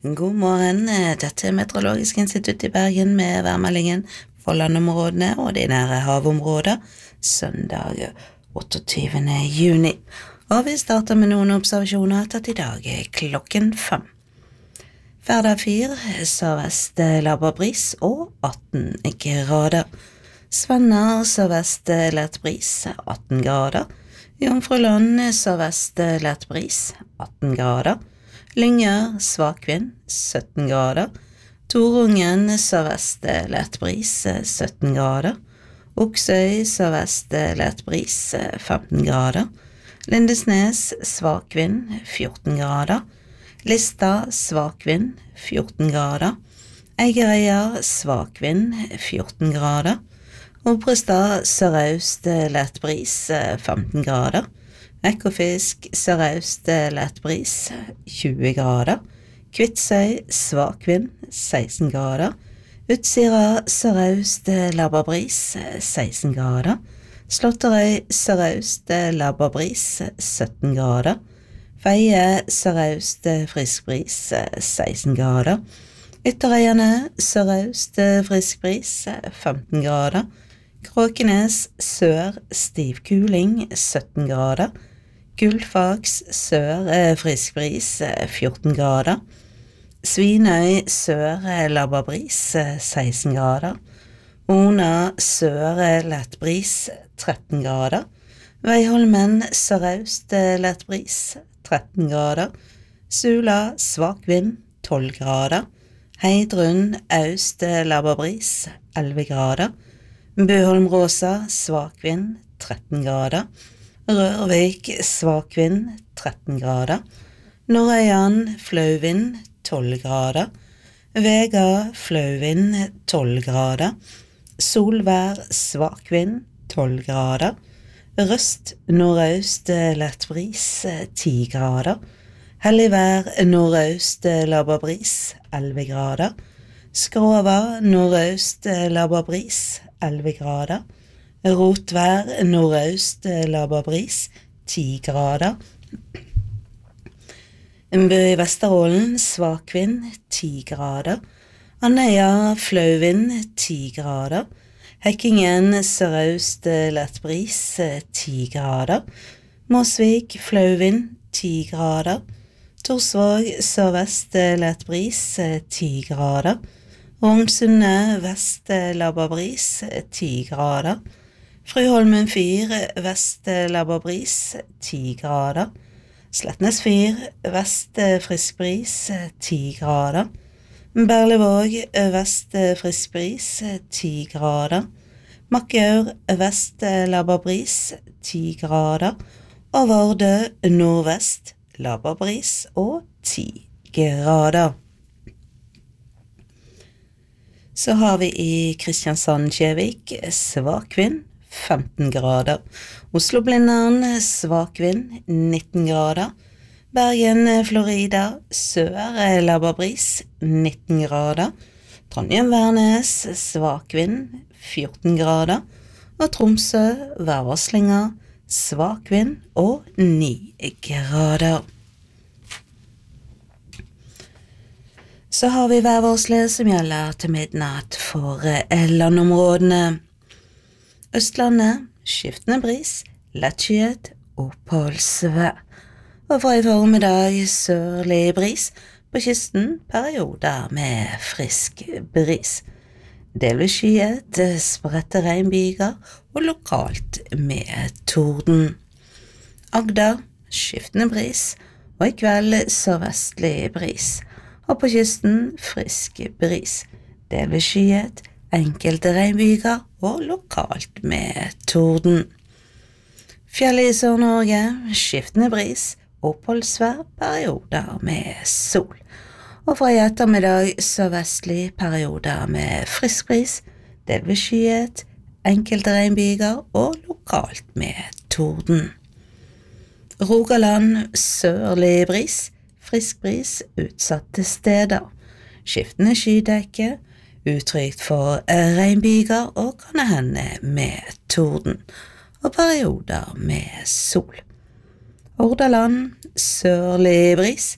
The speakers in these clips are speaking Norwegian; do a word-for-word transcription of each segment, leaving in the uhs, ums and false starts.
God morgen, dette er Meteorologisk institutt i Bergen med værmeldingen for landområdene og de nære havområder, søndag otteogtyvende juni. Og vi starter med noen observasjoner tatt i dag klokken fem. Færda fire, sørvest laber bris og atten grader. Svenner sørvest lett bris, atten grader. Jomfruland sørvest lett bris, atten grader. Lyngør, svak vind, sytten grader. Torungen, sørvest lett bris, sytten grader. Oksøy, sørvest lett bris, femten grader. Lindesnes, svak vind, fjorten grader. Lista, svak vind, fjorten grader. Eigerøya, svak vind, fjorten grader. Obrestad, sørøst lett bris, femten grader. Ekofisk, sørøst lett bris, tjue grader. Kvitsøy, svak vind, seksten grader. Utsira, sørøst laber bris, seksten grader. Slåtterøy, sørøst laber bris, sytten grader. Feie, sørøst frisk bris, seksten grader. Ytterøyene, sørøst frisk bris, femten grader. Kråkenes, sør stiv kuling, sytten grader. Gullfaks, sør frisk bris, fjorten grader. Svinøy, sør laber bris, seksten grader. Ona, sør lett bris, tretten grader. Veiholmen, sørøst lett bris, tretten grader. Sula, svak vind, tolv grader. Heidrun, øst laber bris, elleve grader. Bøholm Råsa, svak vind, tretten grader. Rørvik, svak vind, tretten grader. Norrøyan, flau vind, tolv grader. Vega, flau vind, tolv grader. Solvær, svak vind, tolv grader. Røst, nordøst lett bris, ti grader. Helligvær, nordøst laber bris, elleve grader. Skrova, nordøst laber bris, elleve grader. Rotvær, nordøst laber bris, ti grader. Bø i Vesterålen, svak vind, ti grader. Andøya, flau vind, ti grader. Hekkingen, sørøst lett bris, ti grader. Mosvik, flau vind, ti grader. Torsvåg, sørvest lett bris, ti grader. Rognsundet, vest laber bris, ti grader. Fryholmen fire, vest laber bris, ti grader. Slettnes fire, vest frisk bris, ti grader. Berlevåg, vest frisk bris, ti grader. Makkaur, vest laber bris, ti grader. Og Vardø, nordvest, laber bris og ti grader. Så har vi i Kristiansand-Kjevik, svak vind, femten grader. Oslo-Blindern, svak vind, nitten grader. Bergen, Florida, sør laber bris, nitten grader. Trondheim-Værnes, svak vind, fjorten grader. Og Tromsø, værvarslinger, svak vind og ni grader. Så har vi værvarslet som gjelder til midnatt for landområdene. Østlandet, skiftende bris, lettskyet, oppholdsvær. Og fra i formiddag sørlig bris, på kysten perioder med frisk bris. Delvis skyet, spredte regnbyger og lokalt med torden. Agder, skiftende bris, og i kveld sørvestlig bris. Og på kysten frisk bris. Delvis skyet, enkelte regnbyger og lokalt med torden. Fjellet i Sør-Norge, skiftende bris, oppholdsvær, perioder med sol. Og fra i ettermiddag sørvestlig perioder med frisk bris, delvis skyet, enkelte regnbyger og lokalt med torden. Rogaland, sørlig bris, frisk bris, utsatte steder. Skiftende skydekke, utrygt for regnbyger og kan hende med torden, og perioder med sol. Hordaland, sørlig bris,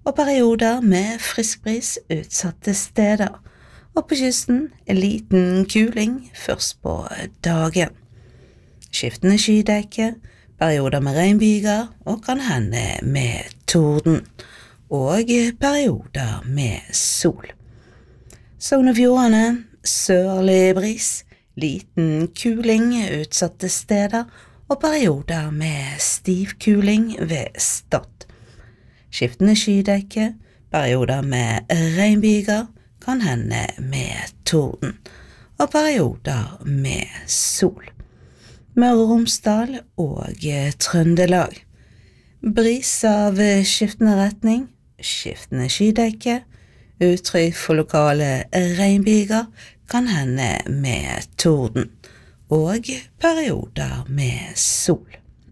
og perioder med frisk bris utsatte steder, og på kysten en liten kuling først på dagen. Skiftende skydekke, perioder med regnbyger og kan hende med torden, og perioder med sol. Sogn og Fjordane, sørlig bris, liten kuling utsatte steder og perioder med stiv kuling ved Stad. Skiftende skydekke, perioder med regnbyger, kan hende med torden, og perioder med sol. Møre og Romsdal og Trøndelag. Bris av skiftende retning, skiftende skydekke, uttrykk for lokale regnbyger, kan hende med torden, og perioder med sol.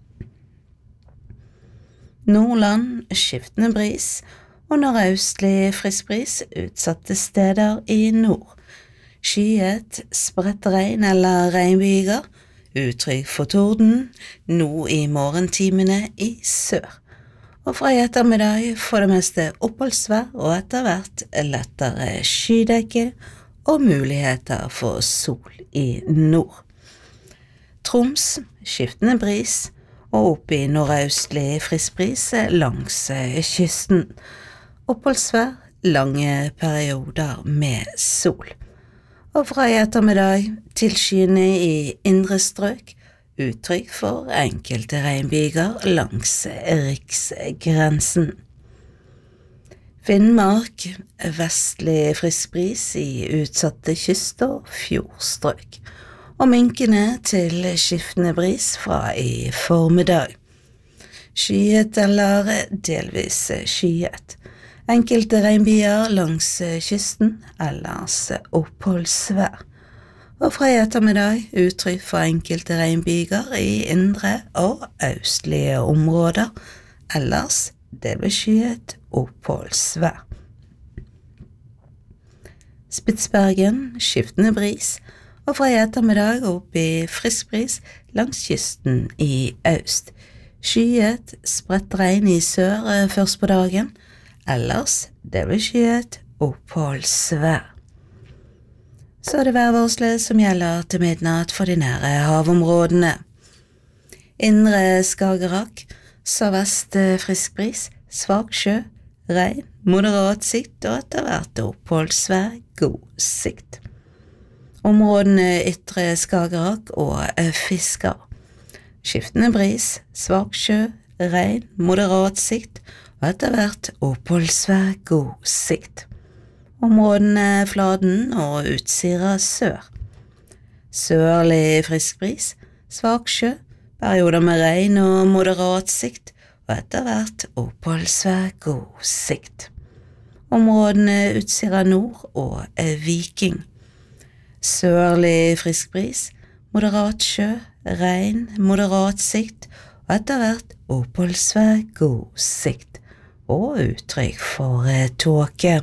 Nordland, skiftende bris, og nordøstlig frisk bris utsatte steder i nord. Skyet, spredt regn eller regnbyger, uttrykk for torden, nå i morgentimene i sør. Og fra i ettermiddag for det meste oppholdsvær og etter hvert lettere skydekke og muligheter for sol i nord. Troms, skiftende bris, og opp i nordøstlig frisk bris langs kysten. Oppholdsvær, lange perioder med sol. Og fra i ettermiddag tilskyende i indre strøk, uttrykk for enkelte regnbyger langs riksgrensen. Finnmark, vestlig frisk bris i utsatte kyst- og fjordstrøk, og minkende til skiftende bris fra i formiddag. Skyet eller delvis skyet. Enkelte regnbyger langs kysten, ellers oppholdsvær. Og fra i ettermiddag uttrykk for enkelte regnbyger i indre og østlige områder, ellers delvis skyet oppholdsvær. Spitsbergen, skiftende bris, og fra i ettermiddag opp i frisk bris langs kysten i øst. Skyet, spredt regn i sør først på dagen, ellers delvis skyet oppholdsvær. Så er det værvarslet som gjelder til midnatt for de nære havområdene. Indre Skagerrak, sørvest frisk bris, svak sjø, regn, moderat sikt og etter hvert oppholdsvær, god sikt. Områdene ytre Skagerrak og Fisker. Skiftende bris, svak sjø, regn, moderat sikt og etter hvert oppholdsvær, god sikt. Områdene Fladen og Utsira sør. Sørlig frisk bris, svak sjø, perioder med regn og moderat sikt, og etter hvert oppholdsvær, god sikt. Områdene Utsira nord og Viking. Sørlig frisk bris, moderat sjø, regn, moderat sikt, og etter hvert oppholdsvær, god sikt, og uttrykk for tåke.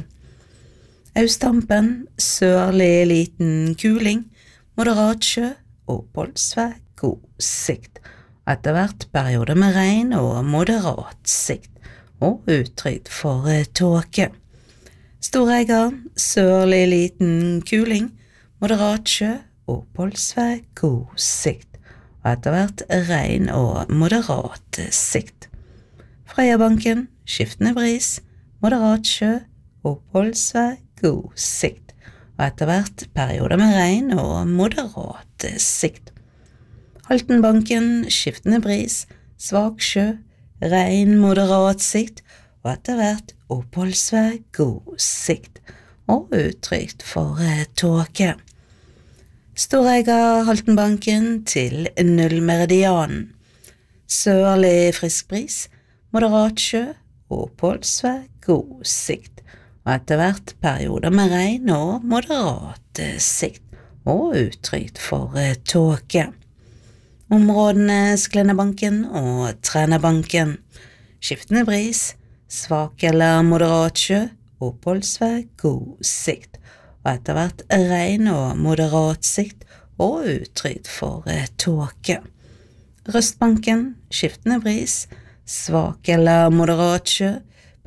Austhampen, sørlig liten kuling, moderat sjø, oppholdsvær, god sikt, og etter hvert perioder med regn og moderat sikt, og uttrykk for tåke. Storegga, sørlig liten kuling, moderat sjø, oppholdsvær, god sikt, og etter hvert regn og moderat sikt. Frøyabanken, skiftende bris, moderat sjø, oppholdsvær, god sikt, og etter hvert perioder med regn og moderat sikt. Haltenbanken, skiftende bris, svak sjø, regn, moderat sikt, og etter hvert oppholdsvær, god sikt, og uttrykk for tåke. Storegga Haltenbanken til nullmeridianen. Sørlig frisk bris, moderat sjø, oppholdsvær, god sikt, og etter hvert perioder med regn og moderat sikt, og uttrykk for tåke. Områdene Sklennebanken og Trænabanken. Skiftende bris, svak eller moderat sjø, oppholdsvær, god sikt, og etter hvert regn og moderat sikt, og uttrykk for tåke. Røstbanken, skiftende bris, svak eller moderat sjø,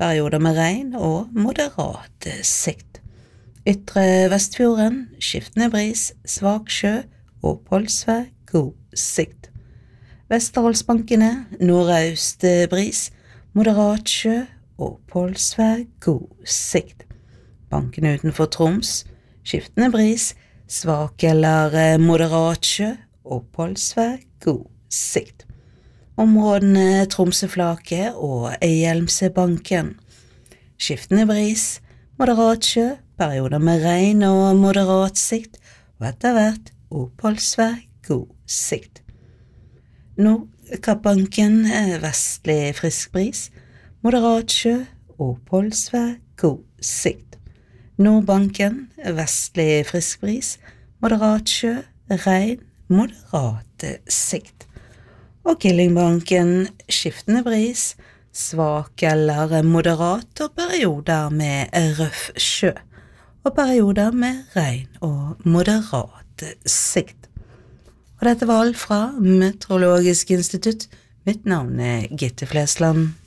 perioder med regn og moderat sikt. Ytre Vestfjorden, skiftende bris, svak sjø, oppholdsvær, god sikt. Vesterålsbankene, nordøst bris, moderat sjø, oppholdsvær, god sikt. Bankene utenfor Troms, skiftende bris, svak eller moderat sjø, oppholdsvær, god sikt. Områdene Tromsøflake og Hjelmsebanken. Skiftende bris, moderat sjø, perioder med regn og moderat sikt, og etter hvert oppholdsvær, god sikt. Nordkappbanken, vestlig frisk bris, moderat sjø, oppholdsvær, god sikt. Nordbanken, vestlig frisk bris, moderat sjø, regn, moderat sikt. Og Killingbanken, skiftende bris, svak eller moderat og perioder med røff sjø, og perioder med regn og moderat sikt. Og dette var alt fra Meteorologisk institutt. Mitt navn er Gitte Flesland.